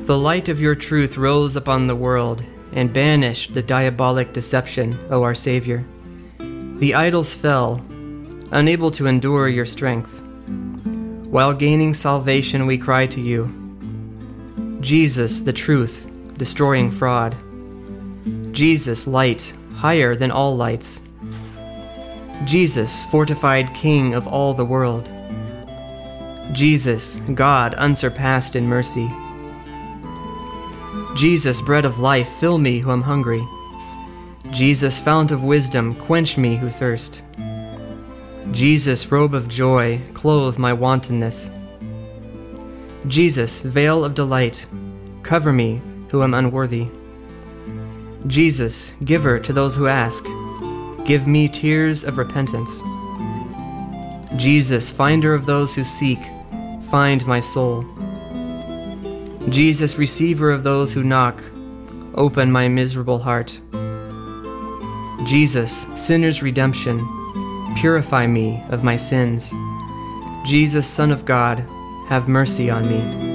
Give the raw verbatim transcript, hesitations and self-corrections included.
The light of your truth rose upon the world and banished the diabolic deception, O our Savior. The idols fell, unable to endure your strength. While gaining salvation, we cry to you. Jesus, the truth, destroying fraud. Jesus, light, higher than all lights. Jesus, fortified King of all the world. Jesus, God unsurpassed in mercy. Jesus, bread of life, fill me who am hungry. Jesus, fount of wisdom, quench me who thirst. Jesus, robe of joy, clothe my wantonness. Jesus, veil of delight, cover me who am unworthy. Jesus, giver to those who ask, give me tears of repentance. Jesus, finder of those who seek, find my soul. Jesus, receiver of those who knock, open my miserable heart. Jesus, sinner's redemption, purify me of my sins. Jesus, Son of God, have mercy on me.